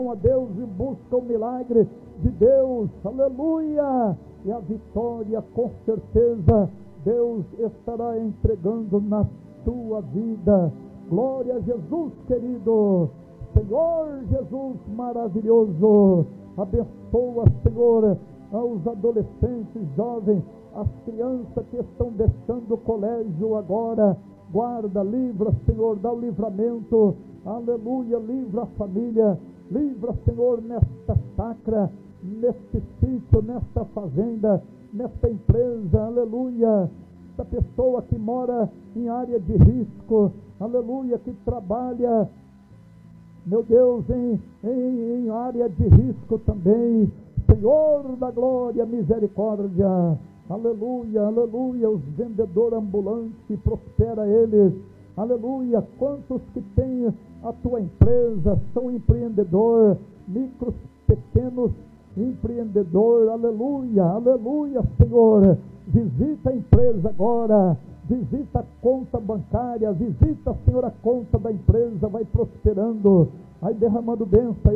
a Deus e busca o milagre de Deus, aleluia, e a vitória com certeza Deus estará entregando na tua vida. Glória a Jesus, querido. Senhor Jesus maravilhoso, abençoa, Senhor, aos adolescentes, jovens, as crianças que estão deixando o colégio agora. Guarda, livra, Senhor, dá o livramento, aleluia, livra a família, livra, Senhor, nesta chácara, neste sítio, nesta fazenda, nesta empresa, aleluia, esta pessoa que mora em área de risco, aleluia, que trabalha, meu Deus, em área de risco também, Senhor da glória, misericórdia, aleluia, aleluia, os vendedores ambulantes, prospera eles, aleluia, quantos que têm a tua empresa, são empreendedor, micros, pequenos empreendedor, aleluia, aleluia, Senhor, visita a empresa agora, visita a conta bancária, visita, Senhor, a conta da empresa, vai prosperando, vai derramando bênção.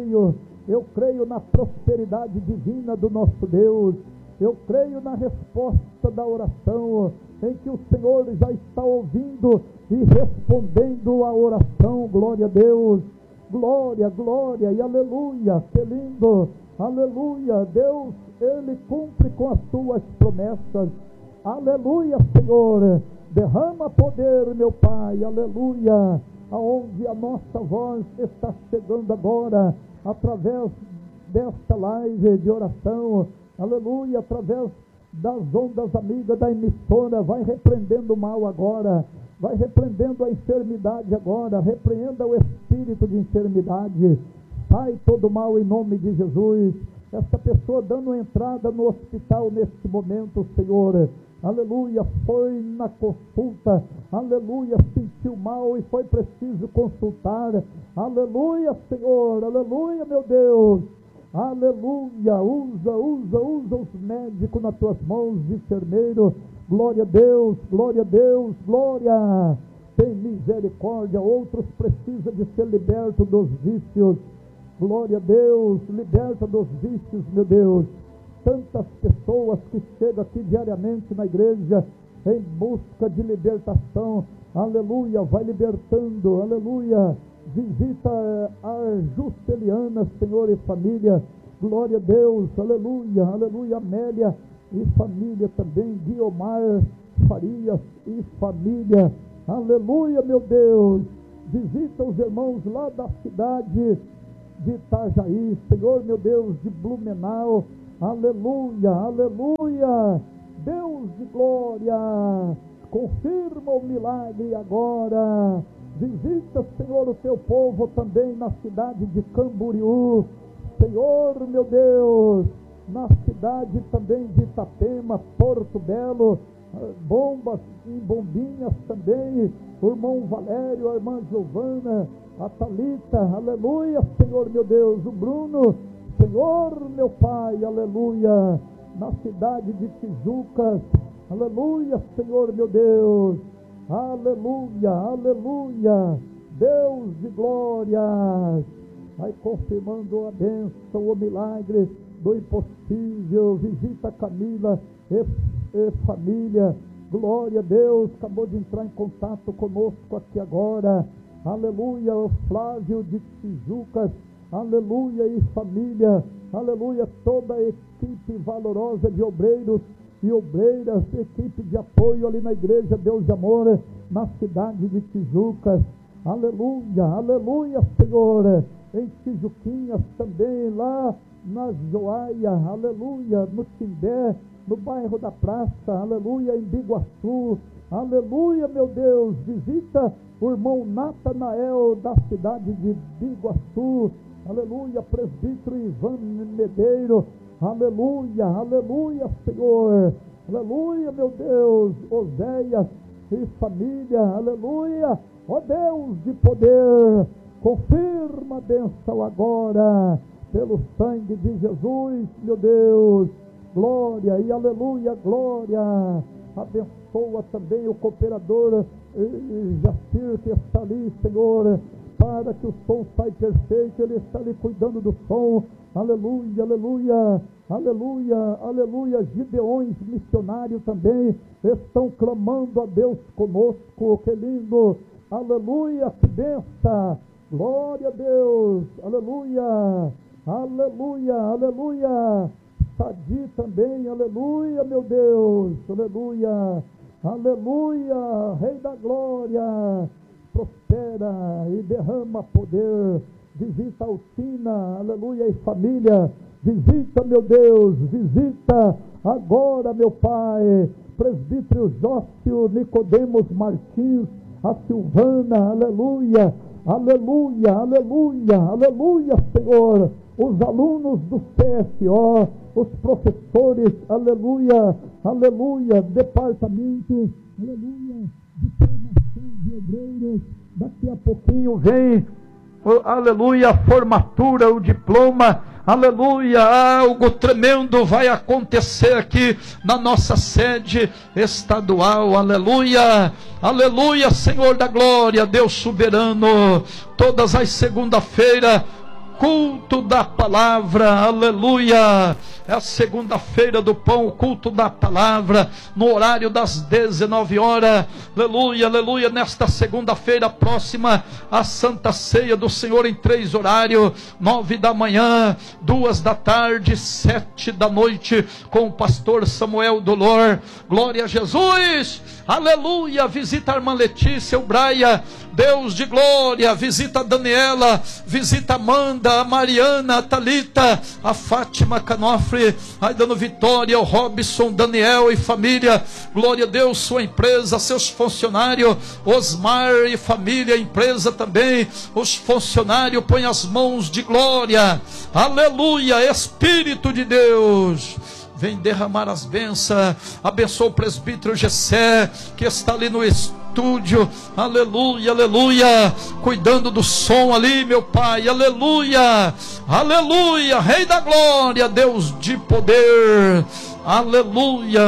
Eu creio na prosperidade divina do nosso Deus, eu creio na resposta da oração, em que o Senhor já está ouvindo e respondendo a oração. Glória a Deus, glória, glória e aleluia, que lindo, aleluia. Deus, Ele cumpre com as suas promessas, aleluia, Senhor, derrama poder, meu Pai, aleluia, aonde a nossa voz está chegando agora, através desta live de oração, aleluia, através das ondas amigas da emissora, vai repreendendo o mal agora, vai repreendendo a enfermidade agora, repreenda o espírito de enfermidade, sai todo mal em nome de Jesus. Essa pessoa dando entrada no hospital neste momento, Senhor, aleluia, foi na consulta, aleluia, sentiu mal e foi preciso consultar, aleluia, Senhor, aleluia, meu Deus, aleluia, usa os médicos nas tuas mãos, enfermeiro, glória a Deus, glória a Deus, glória, tem misericórdia, outros precisam de ser libertos dos vícios, glória a Deus, liberta dos vícios, meu Deus, tantas pessoas que chegam aqui diariamente na igreja, em busca de libertação, aleluia, vai libertando, aleluia, visita a Justeliana, Senhor, e família, glória a Deus, aleluia, aleluia, Amélia e família também, Guiomar Farias e família, aleluia, meu Deus, visita os irmãos lá da cidade de Itajaí, Senhor, meu Deus, de Blumenau, aleluia, aleluia, Deus de glória, confirma o milagre agora, visita, Senhor, o teu povo também na cidade de Camboriú, Senhor, meu Deus, na cidade também de Itapema, Porto Belo, Bombas e Bombinhas também, o irmão Valério, a irmã Giovana, a Thalita, aleluia, Senhor, meu Deus, o Bruno, Senhor, meu Pai, aleluia, na cidade de Tijucas, aleluia, Senhor, meu Deus, aleluia, aleluia, Deus de glória, vai confirmando a bênção, o milagre do impossível, visita a Camila e família, glória a Deus, acabou de entrar em contato conosco aqui agora, aleluia, o Flávio de Tijucas, aleluia, e família, aleluia, toda a equipe valorosa de obreiros e obreiras, equipe de apoio ali na igreja Deus de Amor, na cidade de Tijucas, aleluia, aleluia, Senhor, em Tijuquinhas também, lá na Joaia, aleluia, no Timbé, no bairro da Praça, aleluia, em Biguaçu, aleluia, meu Deus, visita o irmão Natanael da cidade de Biguaçu, aleluia, presbítero Ivan Medeiro, aleluia, aleluia, Senhor, aleluia, meu Deus, Oséias e família, aleluia, ó Deus de poder, confirma a bênção agora, pelo sangue de Jesus, meu Deus, glória e aleluia, glória, abençoa também o cooperador Jacir que está ali, Senhor, para que o som saia perfeito, Ele está ali cuidando do som. Aleluia, aleluia, aleluia, aleluia. Gideões missionários também estão clamando a Deus conosco. Que lindo, aleluia, que benção, glória a Deus, aleluia, aleluia, aleluia. Sadi também, aleluia, meu Deus, aleluia, aleluia, Rei da glória, prospera e derrama poder. Visita Altina, aleluia, e família. Visita, meu Deus, visita agora, meu Pai, presbítero Jócio Nicodemos Martins, a Silvana, aleluia, aleluia, aleluia, aleluia, Senhor. Os alunos do CFO, os professores, aleluia, aleluia, departamento, aleluia, de formação de obreiros. Daqui a pouquinho vem, aleluia, a formatura, o diploma, aleluia, algo tremendo vai acontecer aqui na nossa sede estadual, aleluia, aleluia, Senhor da glória, Deus soberano. Todas as segunda-feiras, culto da palavra, aleluia, é a segunda-feira do pão, o culto da palavra, no horário das 19 horas, aleluia, aleluia. Nesta segunda-feira próxima, a Santa Ceia do Senhor em 3 horários, 9 da manhã, 2 da tarde, 7 da noite, com o pastor Samuel Dolor. Glória a Jesus, aleluia. Visita a irmã Letícia, o Braia, Deus de glória. Visita a Daniela, visita a Amanda, a Mariana, a Thalita, a Fátima Canofre, aí dando vitória ao Robson, Daniel e família. Glória a Deus, sua empresa, seus funcionários, Osmar e família, empresa também, os funcionários, põe as mãos de glória, aleluia. Espírito de Deus, vem derramar as bênçãos. Abençoa o presbítero Gessé, que está ali no estúdio, aleluia, aleluia, cuidando do som ali, meu Pai, aleluia, aleluia, Rei da glória, Deus de poder, aleluia,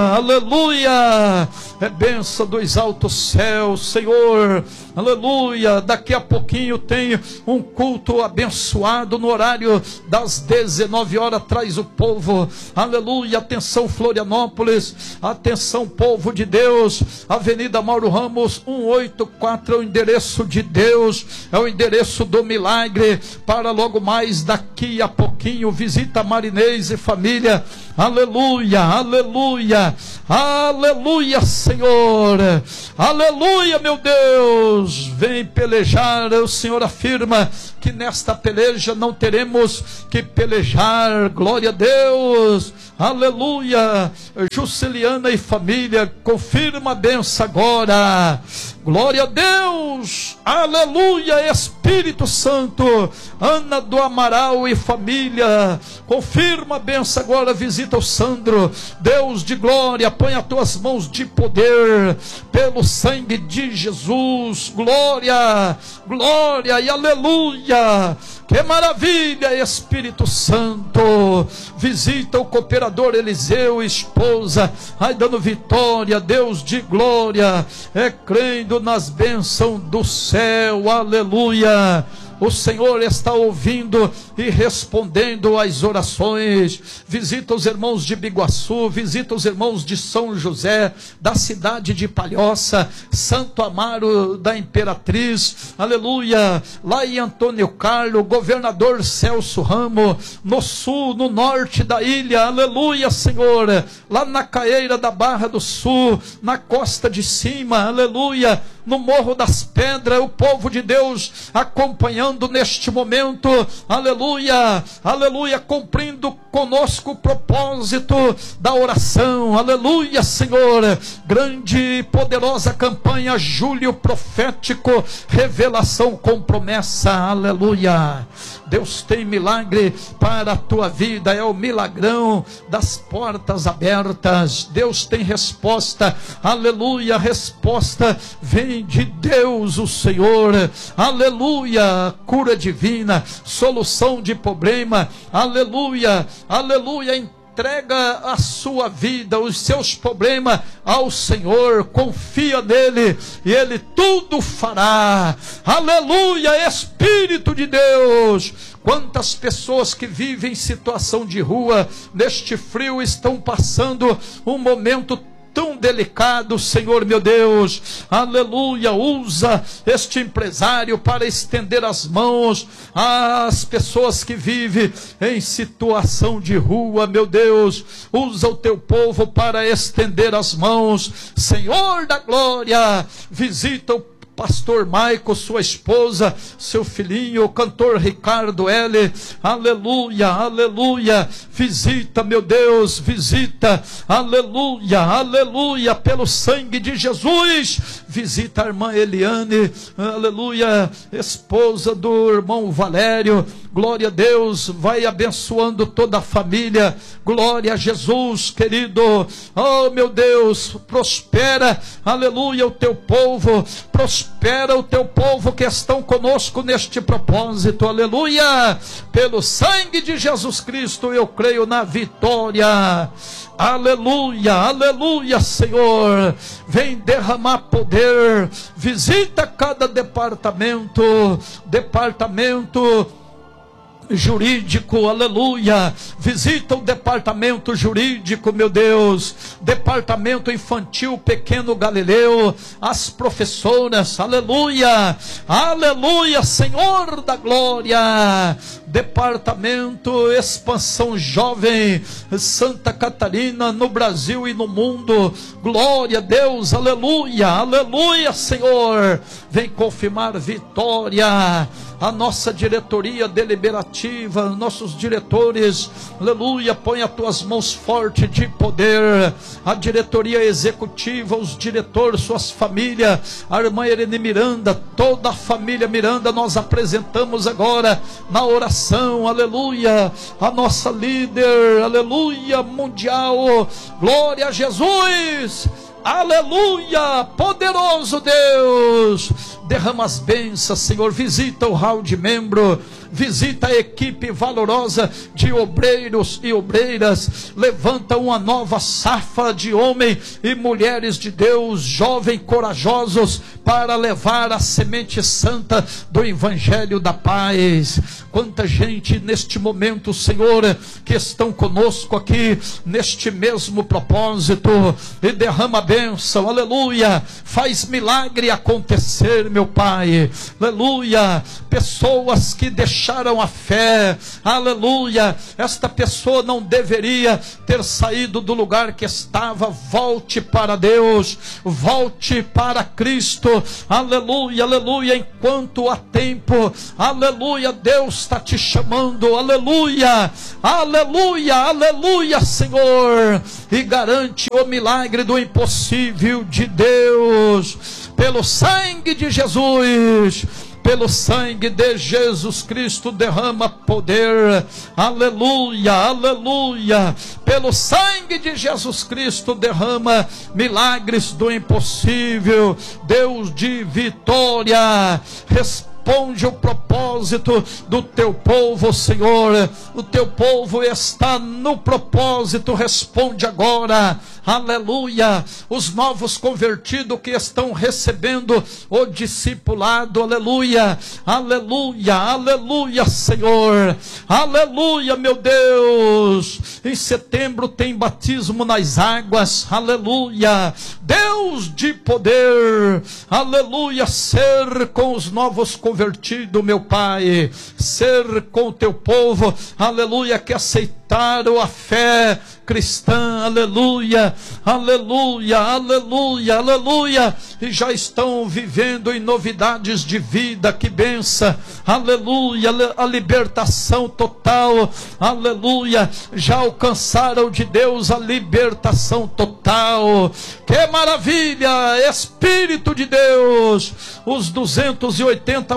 aleluia. É bênção dos altos céus, Senhor, aleluia. Daqui a pouquinho tem um culto abençoado no horário das 19 horas, traz o povo, aleluia. Atenção Florianópolis, atenção povo de Deus, Avenida Mauro Ramos 184 é o endereço de Deus, é o endereço do milagre. Para logo mais daqui a pouquinho, visita Marinês e família, aleluia, aleluia, aleluia, Senhor, aleluia, meu Deus, vem pelejar. O Senhor afirma que nesta peleja não teremos que pelejar, glória a Deus, aleluia. Jusceliana e família, confirma a benção agora, glória a Deus, aleluia. Espírito Santo, Ana do Amaral e família, confirma a benção agora. Visita o Sandro, Deus de glória, põe as tuas mãos de poder, pelo sangue de Jesus, glória, glória e aleluia. Que maravilha, Espírito Santo. Visita o cooperador Eliseu, esposa, ai dando vitória, Deus de glória, é crendo nas bênçãos do céu, aleluia. O Senhor está ouvindo e respondendo às orações. Visita os irmãos de Biguaçu, visita os irmãos de São José, da cidade de Palhoça, Santo Amaro da Imperatriz, aleluia. Lá em Antônio Carlos, governador Celso Ramos, no sul, no norte da ilha, aleluia, Senhor. Lá na Caeira da Barra do Sul, na costa de cima, aleluia. No Morro das Pedras, o povo de Deus acompanhando neste momento, aleluia, aleluia, cumprindo conosco o propósito da oração, aleluia, Senhor. Grande e poderosa campanha, Júlio Profético, revelação com promessa, aleluia. Deus tem milagre para a tua vida, é o milagrão das portas abertas. Deus tem resposta, aleluia, resposta vem de Deus o Senhor, aleluia, cura divina, solução de problema, aleluia, aleluia, em entrega a sua vida, os seus problemas ao Senhor, confia nele e ele tudo fará. Aleluia, Espírito de Deus. Quantas pessoas que vivem em situação de rua, neste frio, estão passando um momento tão delicado, Senhor meu Deus. Aleluia, usa este empresário para estender as mãos às pessoas que vivem em situação de rua, meu Deus. Usa o teu povo para estender as mãos, Senhor da glória. Visita o pastor Maico, sua esposa, seu filhinho, o cantor Ricardo L. Aleluia, aleluia. Visita, meu Deus, visita. Aleluia, aleluia. Pelo sangue de Jesus, visita a irmã Eliane, aleluia, esposa do irmão Valério. Glória a Deus, vai abençoando toda a família. Glória a Jesus, querido. Oh, meu Deus, prospera, aleluia, o teu povo. Prospera o teu povo que estão conosco neste propósito. Aleluia. Pelo sangue de Jesus Cristo eu creio na vitória. Aleluia, aleluia, Senhor. Vem derramar poder. Visita cada departamento jurídico, aleluia. Visita o departamento jurídico, meu Deus. Departamento infantil Pequeno Galileu, as professoras, aleluia, aleluia, Senhor da glória. Departamento Expansão Jovem, Santa Catarina, no Brasil e no mundo. Glória a Deus, aleluia, aleluia, Senhor. Vem confirmar vitória. A nossa diretoria deliberativa, nossos diretores, aleluia, põe as tuas mãos fortes de poder. A diretoria executiva, os diretores, suas famílias, a irmã Irene Miranda, toda a família Miranda, nós apresentamos agora na oração, aleluia, a nossa líder, aleluia, mundial. Glória a Jesus. Aleluia, poderoso Deus. Derrama as bênçãos, Senhor. Visita o hall de membro. Visita a equipe valorosa de obreiros e obreiras. Levanta uma nova safra de homens e mulheres de Deus, jovens corajosos, para levar a semente santa do Evangelho da paz. Quanta gente neste momento, Senhor, que estão conosco aqui neste mesmo propósito. E derrama a bênção, aleluia. Faz milagre acontecer, meu Pai, aleluia. Pessoas que deixaram a fé, aleluia. Esta pessoa não deveria ter saído do lugar que estava. Volte para Deus, volte para Cristo, aleluia, aleluia. Enquanto há tempo, aleluia, Deus está te chamando, aleluia, aleluia, aleluia, Senhor. E garante o milagre do impossível de Deus, pelo sangue de Jesus. Pelo sangue de Jesus Cristo derrama poder, aleluia, aleluia. Pelo sangue de Jesus Cristo derrama milagres do impossível. Deus de vitória, responde o propósito do teu povo, Senhor. O teu povo está no propósito, responde agora, aleluia. Os novos convertidos que estão recebendo o discipulado, aleluia, aleluia, aleluia, Senhor, aleluia, meu Deus. Em setembro tem batismo nas águas, aleluia. Deus de poder, aleluia. Ser com os novos convertido, meu Pai, ser com o teu povo, aleluia, que aceitaram a fé cristã, aleluia, aleluia, aleluia, aleluia, e já estão vivendo em novidades de vida. Que benção, aleluia, a libertação total, aleluia, já alcançaram de Deus a libertação total. Que maravilha, Espírito de Deus. Os 280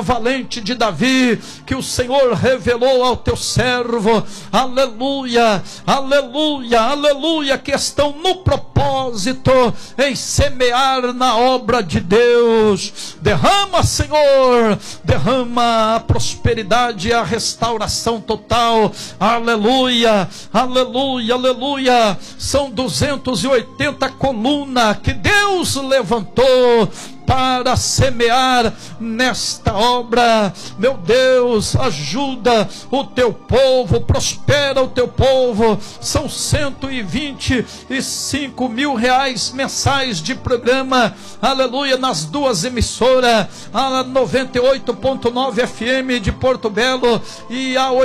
valente de Davi, que o Senhor revelou ao teu servo, aleluia, aleluia, aleluia, que estão no propósito em semear na obra de Deus. Derrama, Senhor, derrama a prosperidade e a restauração total, aleluia, aleluia, aleluia. São 280 colunas que Deus levantou para semear nesta obra. Meu Deus, ajuda o teu povo, prospera o teu povo. São 125 mil reais mensais de programa, aleluia, nas duas emissoras, a 98.9 FM de Porto Belo e a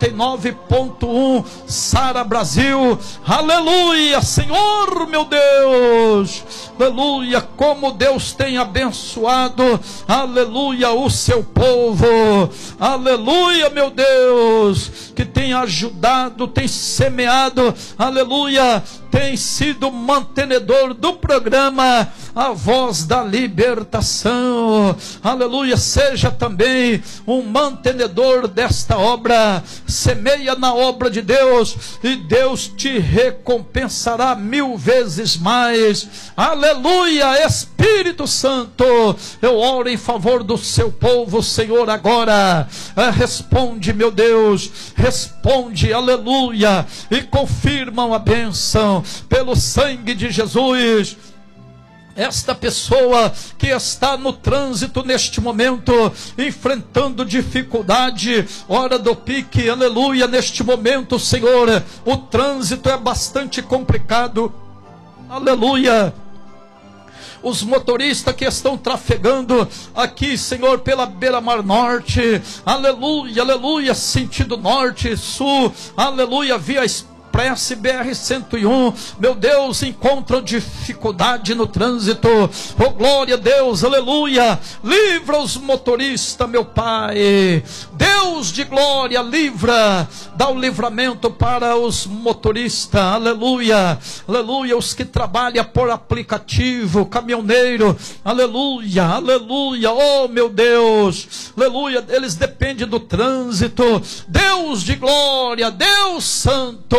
89.1 Sara Brasil, aleluia, Senhor, meu Deus, aleluia, como Deus tem abençoado, aleluia, o seu povo, aleluia, meu Deus, que tem ajudado, tem semeado, aleluia, tem sido mantenedor do programa A Voz da Libertação, aleluia. Seja também um mantenedor desta obra, semeia na obra de Deus e Deus te recompensará 1000 vezes mais, aleluia. Espírito Santo, eu oro em favor do seu povo, Senhor, agora, responde, meu Deus, responde, aleluia, e confirmam a bênção pelo sangue de Jesus. Esta pessoa que está no trânsito neste momento, enfrentando dificuldade, hora do pique, aleluia, neste momento, Senhor, o trânsito é bastante complicado, aleluia. Os motoristas que estão trafegando aqui, Senhor, pela beira-mar norte, aleluia, aleluia, sentido norte, sul, aleluia, via Express BR-101, meu Deus, encontram dificuldade no trânsito, oh glória a Deus, aleluia, livra os motoristas, meu Pai, Deus de glória, livra, dá o livramento para os motoristas, aleluia, aleluia, os que trabalham por aplicativo, caminhoneiro, aleluia, aleluia, oh meu Deus, aleluia, eles dependem do trânsito, Deus de glória, Deus santo,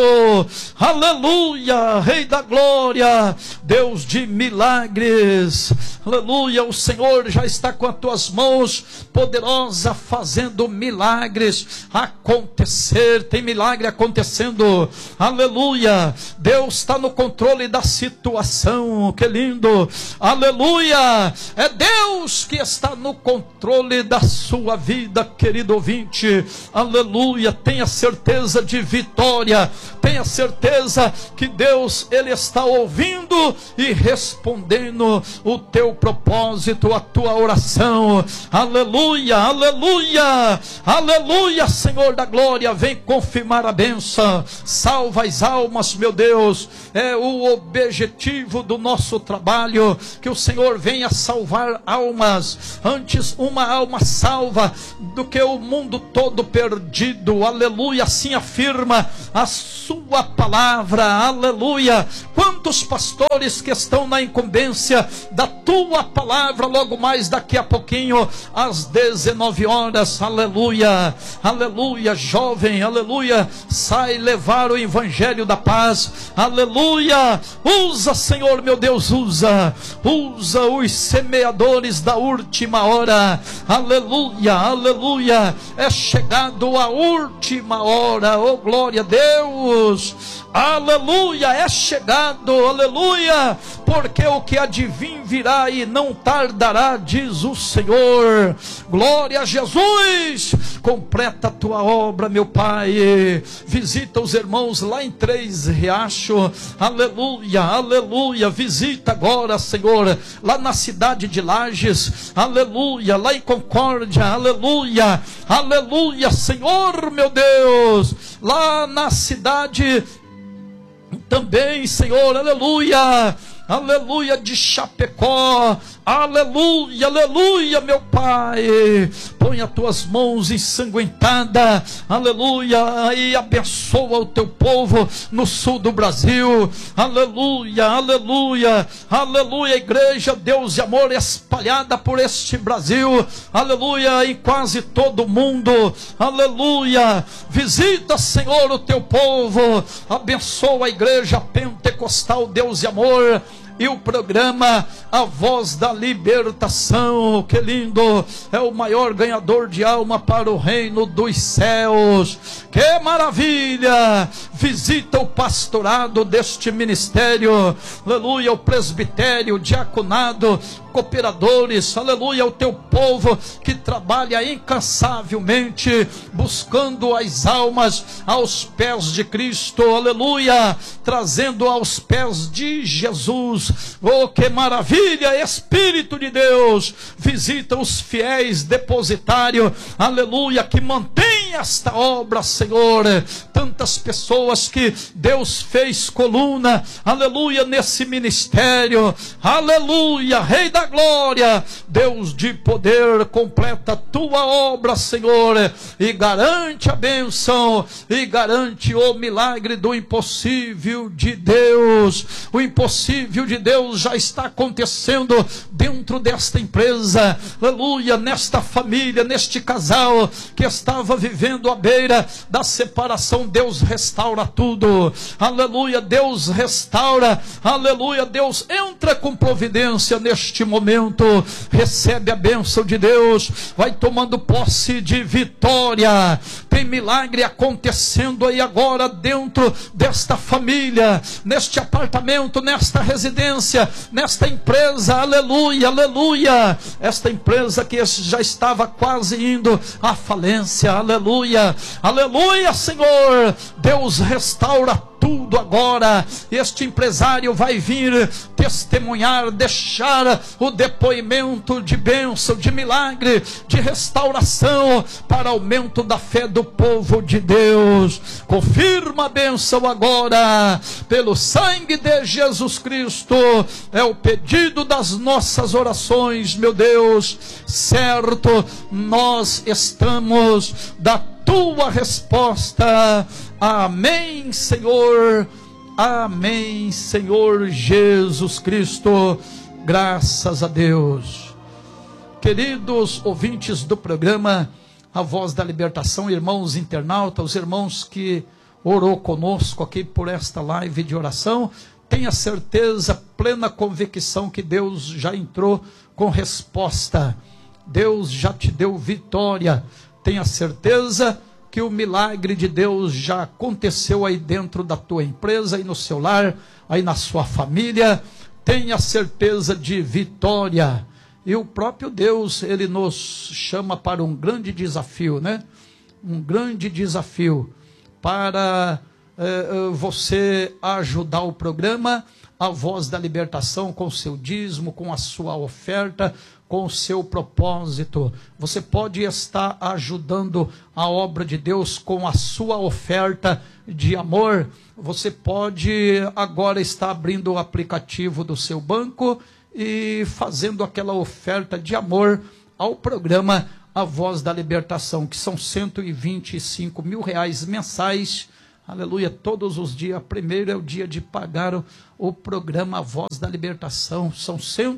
aleluia, Rei da glória, Deus de milagres, aleluia, o Senhor já está com as tuas mãos poderosa fazendo milagres acontecer, tem milagre acontecendo, aleluia, Deus está no controle da situação, que lindo, aleluia, é Deus que está no controle da sua vida, querido ouvinte, aleluia, tenha certeza de vitória, tenha certeza que Deus, Ele está ouvindo e respondendo o teu propósito, a tua oração, aleluia, aleluia, aleluia, Senhor da glória, vem confirmar a bênção, salva as almas, meu Deus, é o objetivo do nosso trabalho, que o Senhor venha salvar almas, antes uma alma salva do que o mundo todo perdido, aleluia, assim afirma a sua palavra, aleluia. Quantos pastores que estão na incumbência da tua palavra, logo mais daqui a pouquinho, às 19 horas, aleluia, aleluia, jovem, aleluia, sai levar o evangelho da paz, aleluia, usa, Senhor, meu Deus, usa os semeadores da última hora, aleluia, aleluia, é chegado a última hora, oh glória a Deus, aleluia, é chegado, aleluia, porque o que há de vir virá e não tardará, diz o Senhor, glória a Jesus, completa a tua obra, meu Pai, visita os irmãos lá em Três Riachos, aleluia, aleluia, visita agora, Senhor, lá na cidade de Lages, aleluia, lá em Concórdia, aleluia, aleluia, Senhor, meu Deus, lá na cidade também, Senhor, aleluia, aleluia, de Chapecó, aleluia, aleluia, meu Pai. Põe as tuas mãos ensanguentadas, aleluia, e abençoa o teu povo no sul do Brasil, aleluia, aleluia, aleluia. Igreja Deus de amor espalhada por este Brasil, aleluia, em quase todo o mundo, aleluia. Visita, Senhor, o teu povo, abençoa a igreja pentecostal Deus de amor, e o programa A Voz da Libertação, que lindo, é o maior ganhador de alma para o reino dos céus, que maravilha. Visita o pastorado deste ministério, aleluia, o presbitério, o diaconado, cooperadores, aleluia, o teu povo que trabalha incansavelmente, buscando as almas aos pés de Cristo, aleluia, trazendo aos pés de Jesus. Oh, que maravilha. Espírito de Deus, visita os fiéis depositários, aleluia, que mantém esta obra, Senhor. Tantas pessoas que Deus fez coluna, aleluia, nesse ministério, aleluia, Rei da glória, Deus de poder, completa a tua obra, Senhor, e garante a bênção, e garante o milagre do impossível de Deus. O impossível de Deus já está acontecendo dentro desta empresa, aleluia, nesta família, neste casal que estava vivendo à beira da separação. Deus restaura tudo, aleluia, Deus restaura, aleluia, Deus entra com providência neste momento, recebe a bênção de Deus, vai tomando posse de vitória. Tem milagre acontecendo aí agora dentro desta família, neste apartamento, nesta residência, nesta empresa, aleluia, aleluia. Esta empresa que já estava quase indo à falência, aleluia, aleluia, Senhor. Deus restaura tudo agora. Este empresário vai vir testemunhar, deixar o depoimento de bênção, de milagre, de restauração, para aumento da fé do povo de Deus. Confirma a bênção agora, pelo sangue de Jesus Cristo. É o pedido das nossas orações, meu Deus. Certo, nós estamos da tua resposta. Amém, Senhor. Amém, Senhor Jesus Cristo. Graças a Deus. Queridos ouvintes do programa A Voz da Libertação, irmãos internautas, os irmãos que orou conosco aqui por esta live de oração, tenha certeza, plena convicção que Deus já entrou com resposta. Deus já te deu vitória. Tenha certeza que o milagre de Deus já aconteceu aí dentro da tua empresa, aí no seu lar, aí na sua família. Tenha certeza de vitória. E o próprio Deus, Ele nos chama para um grande desafio, né? Um grande desafio para você ajudar o programa A Voz da Libertação com o seu dízimo, com a sua oferta, com o seu propósito. Você pode estar ajudando a obra de Deus com a sua oferta de amor. Você pode agora estar abrindo o aplicativo do seu banco e fazendo aquela oferta de amor ao programa A Voz da Libertação, que são R$125 mil mensais. Aleluia, todos os dias. Primeiro é o dia de pagar o programa A Voz da Libertação. São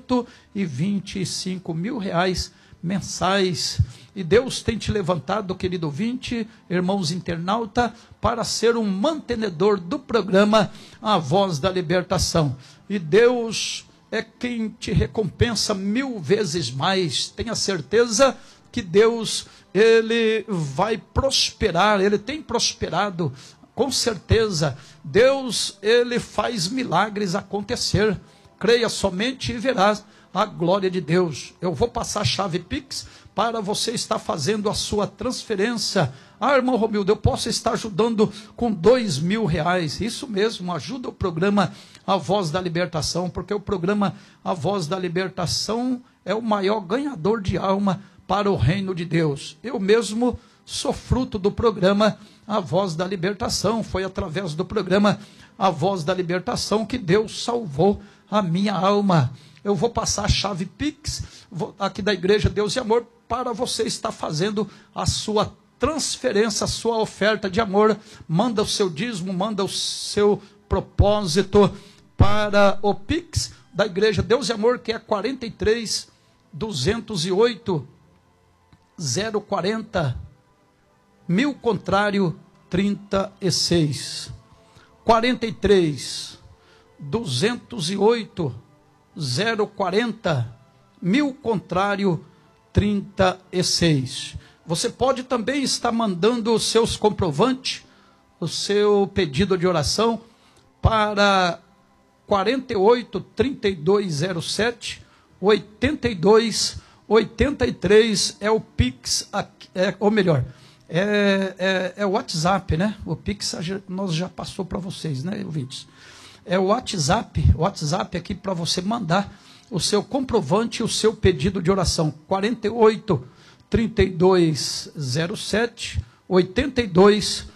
R$125 mil mensais. E Deus tem te levantado, querido ouvinte, irmãos internauta, para ser um mantenedor do programa A Voz da Libertação. E Deus é quem te recompensa 1000 vezes mais. Tenha certeza que Deus, Ele vai prosperar. Ele tem prosperado. Com certeza, Deus, Ele faz milagres acontecer. Creia somente e verás a glória de Deus. Eu vou passar a chave Pix para você estar fazendo a sua transferência. Ah, irmão Romildo, eu posso estar ajudando com R$2.000. Isso mesmo, ajuda o programa A Voz da Libertação, porque o programa A Voz da Libertação é o maior ganhador de alma para o reino de Deus. Eu mesmo sou fruto do programa A Voz da Libertação. Foi através do programa A Voz da Libertação que Deus salvou a minha alma. Eu vou passar a chave Pix aqui da Igreja Deus e Amor para você estar fazendo a sua transferência, a sua oferta de amor. Manda o seu dízimo, manda o seu propósito para o Pix da Igreja Deus e Amor, que é 43 208 040 1000 contrário 36. 43 208 040 1000 contrário 36. Você pode também estar mandando os seus comprovantes, o seu pedido de oração para 48 3207 82 83, é o Pix, ou melhor, é o WhatsApp, né? O Pix nós já passou para vocês, né, ouvintes? É o WhatsApp aqui para você mandar o seu comprovante e o seu pedido de oração. 48 3207 82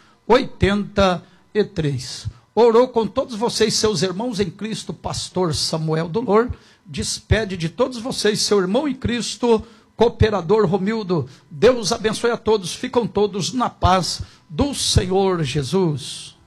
83. Orou com todos vocês, seus irmãos em Cristo, pastor Samuel Dolor. Despede de todos vocês, seu irmão em Cristo, cooperador Romildo. Deus abençoe a todos, ficam todos na paz do Senhor Jesus.